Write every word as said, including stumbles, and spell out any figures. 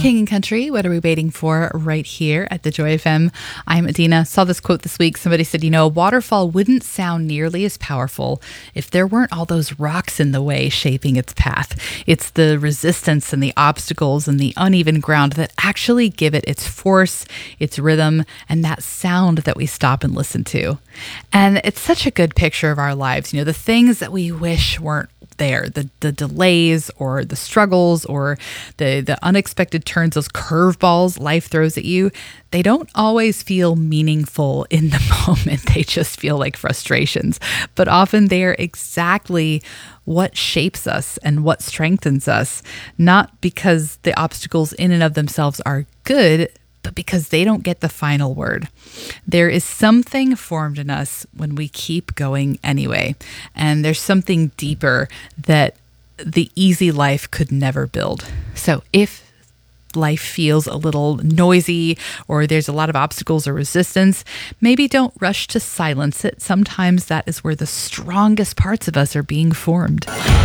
King and Country, what are we waiting for right here at the Joy F M? I'm Adina. Saw this quote this week. Somebody said, you know, a waterfall wouldn't sound nearly as powerful if there weren't all those rocks in the way shaping its path. It's the resistance and the obstacles and the uneven ground that actually give it its force, its rhythm, and that sound that we stop and listen to. And it's such a good picture of our lives. You know, the things that we wish weren't there, the the delays or the struggles or the the unexpected turns, those curveballs life throws at you, they don't always feel meaningful in the moment. They just feel like frustrations. But often they are exactly what shapes us and what strengthens us, not because the obstacles in and of themselves are good, but because they don't get the final word. There is something formed in us when we keep going anyway. And there's something deeper that the easy life could never build. So if life feels a little noisy or there's a lot of obstacles or resistance, maybe don't rush to silence it. Sometimes that is where the strongest parts of us are being formed.